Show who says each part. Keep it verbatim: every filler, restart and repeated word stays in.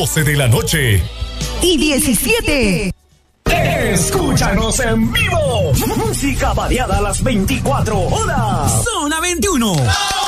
Speaker 1: doce de la noche.
Speaker 2: Y diecisiete.
Speaker 3: Escúchanos en vivo. Música variada a las veinticuatro horas.
Speaker 4: Zona veintiuno.